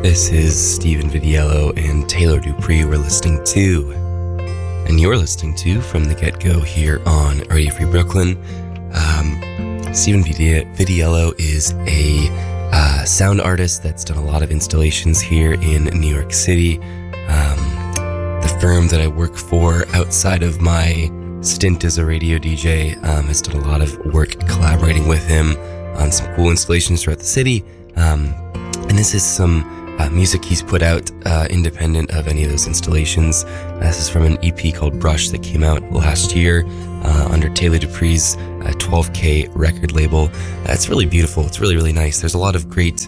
This is Stephen Vidiello and Taylor Dupree we're listening to. And you're listening to From the Get-Go here on Radio Free Brooklyn. Stephen Vidiello is a sound artist that's done a lot of installations here in New York City. The firm that I work for outside of my stint as a radio DJ has done a lot of work collaborating with him on some cool installations throughout the city. And this is some music he's put out independent of any of those installations. This is from an EP called Brush that came out last year under Taylor Dupree's 12K record label. It's really beautiful. It's really, really nice. There's a lot of great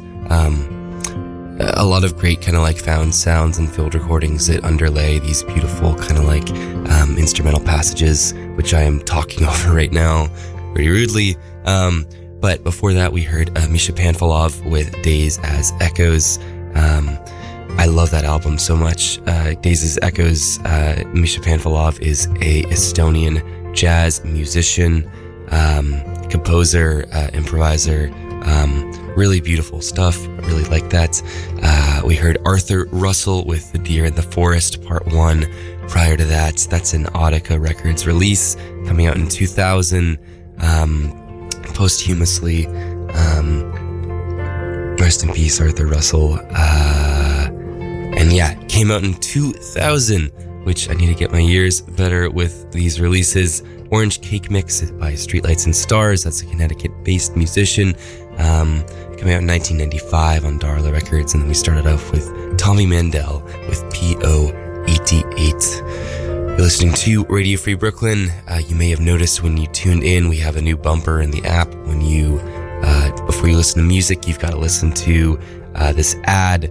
kind of like found sounds and field recordings that underlay these beautiful kind of like instrumental passages, which I am talking over right now pretty rudely. But before that, we heard Misha Panfilov with Days as Echoes. I love that album so much. Days as Echoes, Misha Panfilov is a Estonian jazz musician, composer, improviser. Really beautiful stuff. I really like that. We heard Arthur Russell with The Deer in the Forest, Part 1. Prior to that, that's an Audica Records release coming out in 2000, posthumously. Rest in peace, Arthur Russell. And yeah, came out in 2000, which I need to get my ears better with these releases. Orange Cake Mix by Streetlights and Stars. That's a Connecticut-based musician. Coming out in 1995 on Darla Records. And then we started off with Tommy Mandel with PO88. You're listening to Radio Free Brooklyn. You may have noticed when you tuned in, we have a new bumper in the app. When you, before you listen to music, you've got to listen to this ad.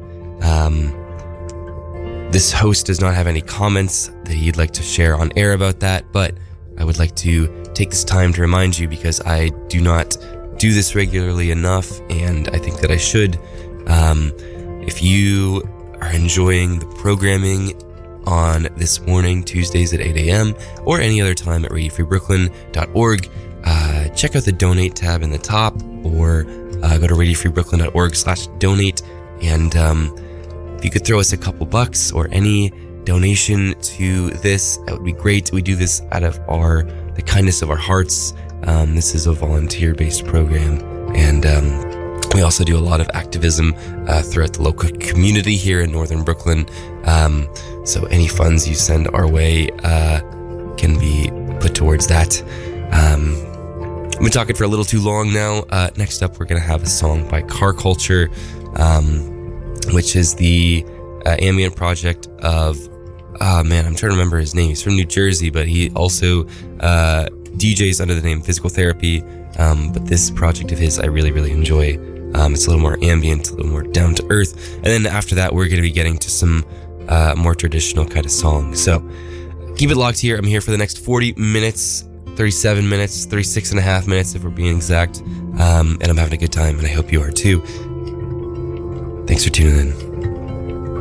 This host does not have any comments that he'd like to share on air about that, but I would like to take this time to remind you, because I do not do this regularly enough, and I think that I should. If you are enjoying the programming on this morning, Tuesdays at 8 a.m., or any other time at radiofreebrooklyn.org, check out the donate tab in the top, or go to radiofreebrooklyn.org/donate, and if you could throw us a couple bucks or any donation to this, that would be great. We do this out of the kindness of our hearts. This is a volunteer-based program, and we also do a lot of activism throughout the local community here in Northern Brooklyn. So any funds you send our way can be put towards that. I've been talking for a little too long now. Next up, we're going to have a song by Car Culture, which is the ambient project of, I'm trying to remember his name. He's from New Jersey, but he also DJs under the name Physical Therapy. But this project of his I really, really enjoy. It's a little more ambient, a little more down to earth. And then after that, we're going to be getting to some more traditional kind of songs. So keep it locked here. I'm here for the next 40 minutes, 37 minutes, 36 and a half minutes if we're being exact. And I'm having a good time, and I hope you are too. Thanks for tuning in.